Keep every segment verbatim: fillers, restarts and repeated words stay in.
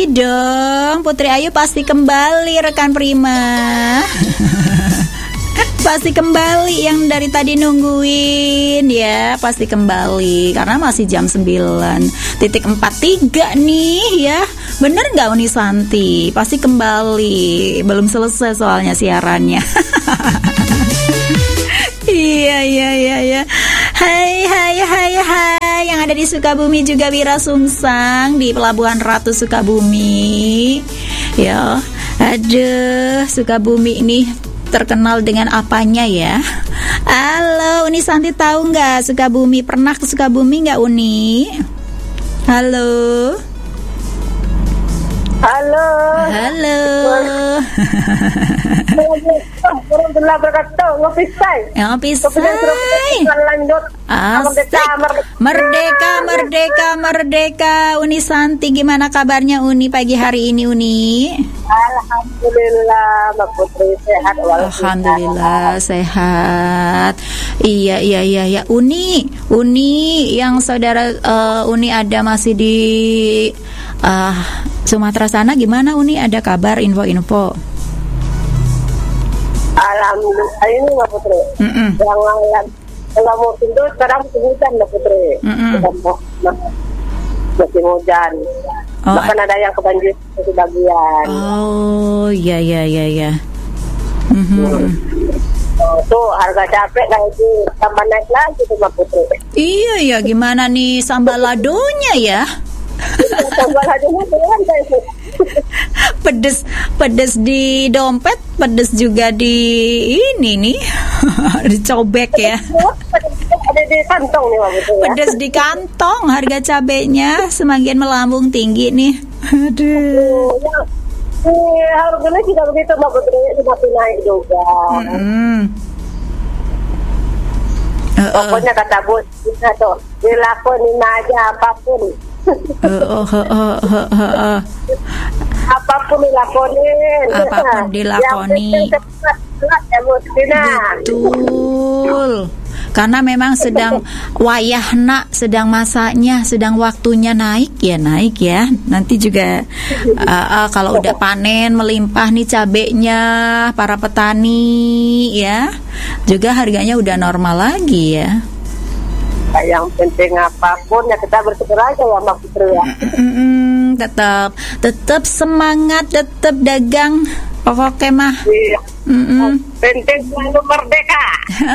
Pasti dong, Putri Ayu pasti kembali rekan Prima. Pasti kembali yang dari tadi nungguin ya, pasti kembali karena masih jam sembilan titik empat tiga nih ya. Bener gak Uni Santi? Pasti kembali, belum selesai soalnya siarannya. Iya iya iya iya. Hai hai hai hai yang ada di Sukabumi juga Wira Sungsang di Pelabuhan Ratu Sukabumi. Ya, aduh Sukabumi ini terkenal dengan apanya ya? Halo Uni Santi, tahu nggak Sukabumi? Pernah ke Sukabumi nggak Uni? Halo. Halo. Halo. Alhamdulillah berkata ngopi say. Ngopi say. Lanjut. Merdeka, merdeka, merdeka, merdeka. Uni Santi, gimana kabarnya Uni pagi hari ini Uni? Alhamdulillah, Mbak Putri sehat. Alhamdulillah sehat. Iya, iya, iya, iya. Uni, Uni yang saudara uh, Uni ada masih di uh, Sumatera sana, gimana Uni? Ada kabar, info-info? Alhamdulillah ini Mbak Putri. Mm-mm. Yang yang nggak mau pintu sekarang musim hujan Mbak Putri. Musim hujan. Oh, Bahkan ada yang kebanjir sebagian. Oh, iya, iya, iya, iya. Mm-hmm. Hmm. Oh, tuh harga cabai lagi tambah naik lagi tuh Mbak Putri. Iya, iya. Gimana nih sambal ladonya ya? Sambal ladonya kan kayak pedes pedes di dompet, pedes juga di ini nih dicobek ya. Ada di kantong nih Mbak Putri ya. Pedes di kantong, harga cabenya semakin melambung tinggi nih. Aduh. Iya, harganya juga begitu Mbak Putri, semakin naik juga. Mm-hmm. Uh, uh. Pokoknya kata bos kita tuh, dilakonin aja apapun. Uh, uh, uh, uh, uh, uh, uh. Apapun dilakonin. Apapun dilakoni. Betul. Karena memang sedang wayahna, sedang masanya, sedang waktunya naik ya naik ya. Nanti juga uh, uh, kalau udah panen melimpah nih cabenya para petani ya, juga harganya udah normal lagi ya. Yang penting apapun ya kita bersyukur aja ya Mbak Putri ya. Mm-mm, tetap tetap semangat, tetap dagang. Pokoknya mah iya. Penting selalu merdeka.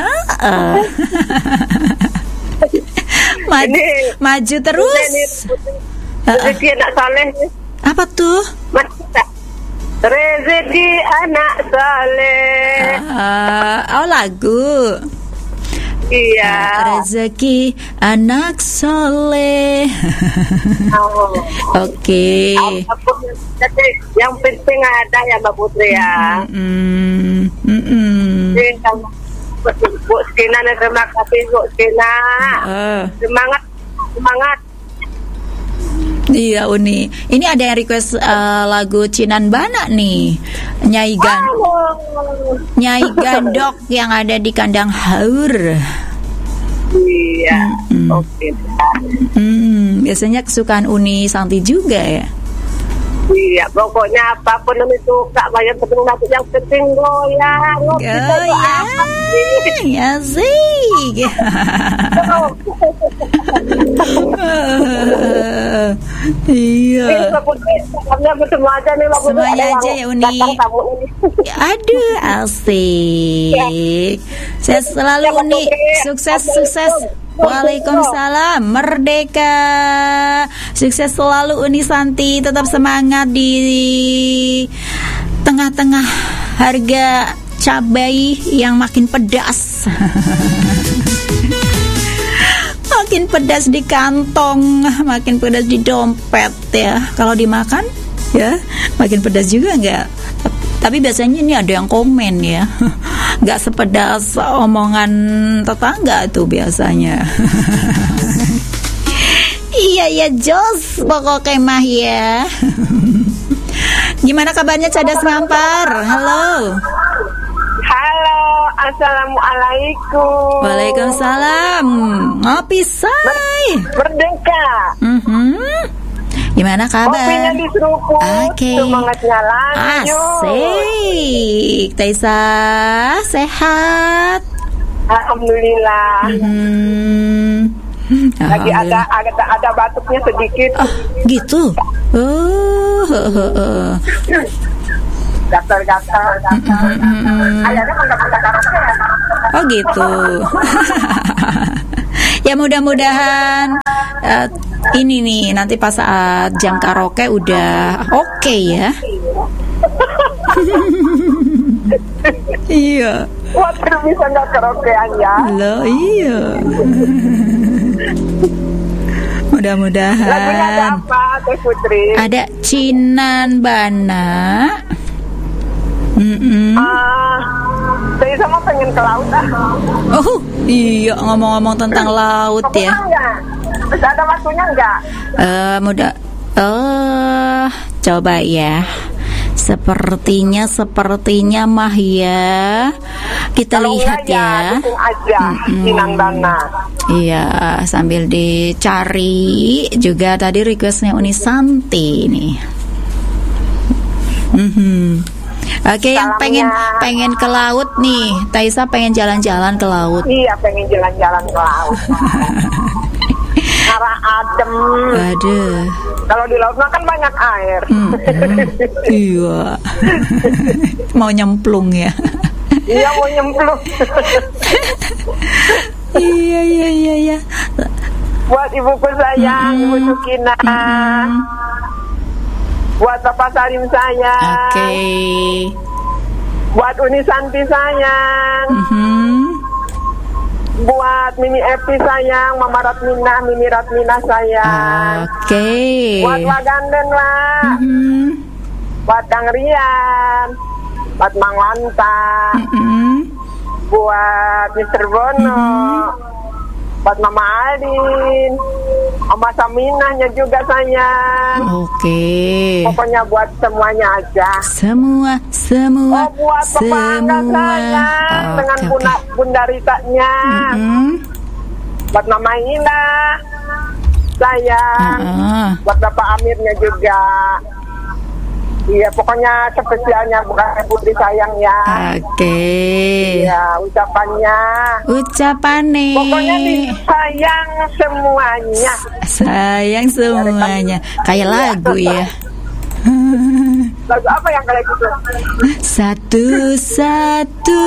Maju, ini, maju terus. Rezeki anak saleh. Apa tuh? Rezeki anak saleh. Uh, oh lagu. Iya. Rezeki anak soleh. Oh. Oke. Okay. Yang penting ada ya Mbak Putri ya. Mm -mm. Bu Skina, terima kasih Bu Skina. Uh. Semangat, semangat. Iya Uni. Ini ada yang request uh, lagu Cinan Bana nih. Nyai Gan oh. Nyai Gandok yang ada di kandang haur. Iya. Mm-hmm. Oke. Hmm, biasanya kesukaan Uni Santi juga ya. Iya, pokoknya apapun yang suka, banyak penting lagu yang penting goyang. Goyang, ya sih. Iya. Semuanya aja ya Uni. Aduh, asik. Saya selalu Uni, sukses sukses. Waalaikumsalam, merdeka. Sukses selalu Uni Santi, tetap semangat di tengah-tengah harga cabai yang makin pedas. Makin pedas di kantong, makin pedas di dompet ya. Kalau dimakan ya makin pedas juga enggak? Tapi biasanya ini ada yang komen ya, nggak sepedas omongan tetangga tuh biasanya. Iya ya Jos, pokoknya mah ya. Gimana kabarnya Cadas Ngampar? Halo. Halo, assalamualaikum. Waalaikumsalam. Ngopi say. Merdeka. Mm-hmm. Gimana kabar? Kopinya diseruput. Oke. Semangatnya lanjut. Asik. Taisa sehat. Alhamdulillah. Hmm. Lagi ada ada ada batuknya sedikit. Oh, gitu. Oh. Gatal-gatal. Ayahnya nggak bisa karaoke ya. Oh gitu. Ya mudah-mudahan uh, ini nih nanti pas saat jam karaoke udah oke okay ya. Iya. Waduh, bisa nggak karaokean ya? Loh iya. Mudah-mudahan. Lagunya ada apa, Teh Putri? Ada Cinan Bana. Mm-mm. Ah, saya sama pengen ke laut ah. Oh iya, ngomong-ngomong tentang laut ya. Terus ada waktunya enggak? Eh mudah. Oh, coba ya. Sepertinya sepertinya mah ya. Kita Kalau lihat ya. ya aja, Cinan Bana. Iya, sambil dicari juga tadi requestnya Uni Santi nih. Mhm. Oke, yang pengen pengen ke laut nih, Taisa pengen jalan-jalan ke laut. Iya, pengen jalan-jalan ke laut. Arah adem. Aduh. Kalau di laut mah kan banyak air. Mm, mm, iya. Mau nyemplung ya. Iya, mau nyemplung. Iya iya iya iya. Buat ibuku sayang, mm-hmm. Ibu Sukina. Mm-hmm. Buat Bapak Sarim sayang. Oke. Okay. Buat Uni Santi sayang. Mm-hmm. Buat Mimi Epi sayang, Mama Ratmina, Mimi Ratmina sayang. Oke. Okay. Buat Waganden lah. Mm-hmm. Buat Kang Rian. Buat Mang Wanta. Mm-hmm. Buat Mister Bono. Mm-hmm. Buat Mama Alin, Mama Saminahnya juga sayang. Oke. Okay. Pokoknya buat semuanya aja. Semua, semua, oh, buat semua. Sayang, oh, dengan okay, Bunda, okay. Bunda Ritanya. Mm-hmm. Buat Mama Ina, sayang. Uh-uh. Buat Bapak Amirnya juga. Iya, pokoknya spesialnya bukan Putri sayang ya. Oke. Okay. Iya, ucapannya. Ucapannya. Pokoknya sayang semuanya. Sayang semuanya. Kayak lagu ya. Lagu apa yang kayak gitu? Satu-satu.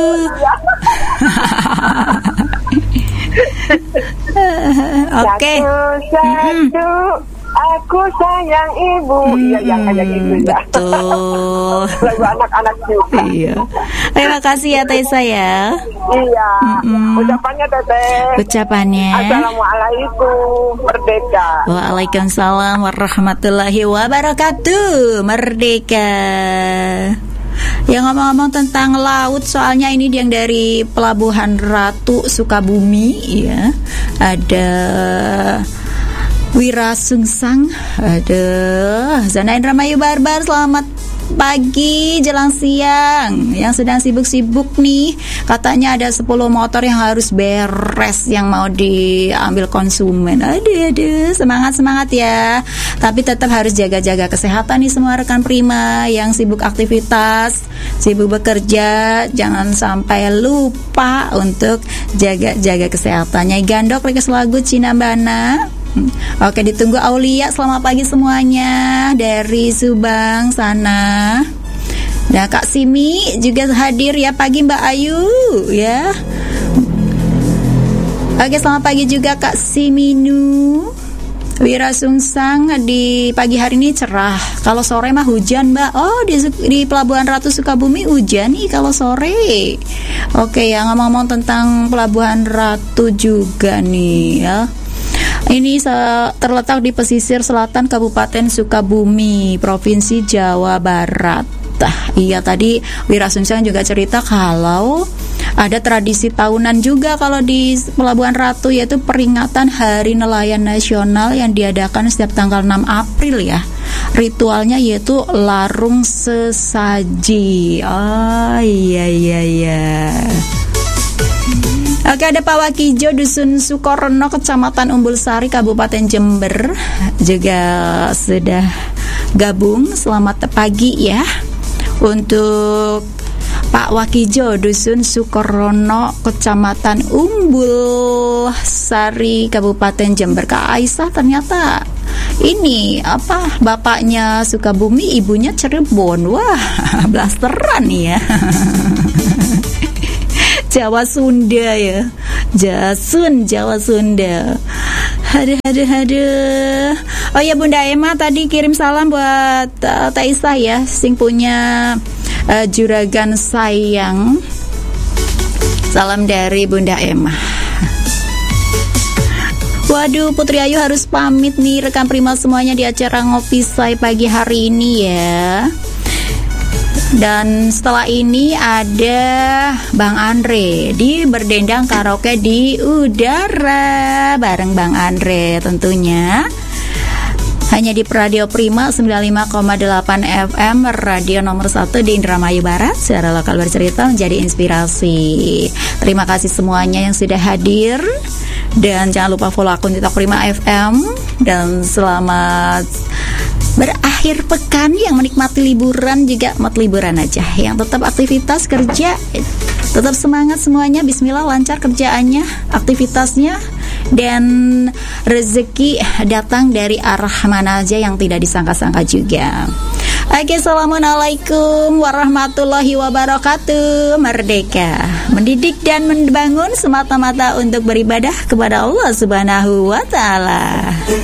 Oke. Satu-satu. Aku sayang ibu. Hmm, iya, yang kayak gitu ya. Betul. Lagu anak-anak juga. Iya. Terima kasih ya Taisa ya. Iya. Mm-mm. Ucapannya Teteh. Ucapannya. Assalamualaikum Merdeka. Waalaikumsalam warahmatullahi wabarakatuh. Merdeka. Ya ngomong-ngomong tentang laut, soalnya ini yang dari Pelabuhan Ratu Sukabumi ya. Ada Wira Sungsang, aduh, Zana Indramayu Barbar, selamat pagi, jelang siang. Yang sedang sibuk-sibuk nih, katanya ada sepuluh motor yang harus beres yang mau diambil konsumen. Aduh, aduh, semangat-semangat ya. Tapi tetap harus jaga-jaga kesehatan nih semua rekan prima yang sibuk aktivitas, sibuk bekerja. Jangan sampai lupa untuk jaga-jaga kesehatannya. Gandok request lagu Cinan Bana. Oke, ditunggu Aulia. Selamat pagi semuanya dari Subang sana. Nah, Kak Simi juga hadir ya pagi, Mbak Ayu ya. Oke, selamat pagi juga Kak Siminu. Wira Sungsang di pagi hari ini cerah. Kalau sore mah hujan, Mbak. Oh, di, di Pelabuhan Ratu Sukabumi hujan nih kalau sore. Oke, ya ngomong-ngomong tentang Pelabuhan Ratu juga nih ya. Ini terletak di pesisir selatan Kabupaten Sukabumi, Provinsi Jawa Barat. Nah, iya tadi Wira Sungsang juga cerita kalau ada tradisi tahunan juga kalau di Pelabuhan Ratu, yaitu peringatan Hari Nelayan Nasional yang diadakan setiap tanggal enam April ya. Ritualnya yaitu larung sesaji. Oh iya iya iya. Oke, ada Pak Wakijo Dusun Sukorno, Kecamatan Umbul Sari, Kabupaten Jember, juga sudah gabung. Selamat pagi ya untuk Pak Wakijo Dusun Sukorno, Kecamatan Umbul Sari, Kabupaten Jember. Kak Aisyah ternyata ini apa, bapaknya Sukabumi, ibunya Cirebon. Wah, blasteran ya. Jawa Sunda ya, Jasun Jawa Sunda. Aduh, aduh, aduh. Oh ya, Bunda Emma tadi kirim salam buat uh, Teh Isah ya, sing punya uh, juragan sayang. Salam dari Bunda Emma. Waduh, Putri Ayu harus pamit nih, rekan Prima semuanya di acara Ngopi Say pagi hari ini ya. Dan setelah ini ada Bang Andre di Berdendang Karaoke di Udara bareng Bang Andre tentunya. Hanya di Radio Prima sembilan puluh lima koma delapan F M, radio nomor satu di Indramayu Barat. Secara lokal bercerita menjadi inspirasi. Terima kasih semuanya yang sudah hadir. Dan jangan lupa follow akun TikTok Prima F M. Dan selamat berakhir pekan, yang menikmati liburan juga mat liburan aja, yang tetap aktivitas kerja tetap semangat semuanya. Bismillah, lancar kerjaannya, aktivitasnya, dan rezeki datang dari arah mana aja yang tidak disangka-sangka juga. Oke, assalamualaikum warahmatullahi wabarakatuh. Merdeka, mendidik dan membangun semata-mata untuk beribadah kepada Allah Subhanahu wa Ta'ala.